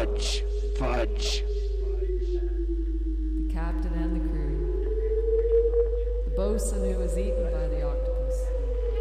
Fudge. Fudge. The captain and the crew. The bosun who was eaten by the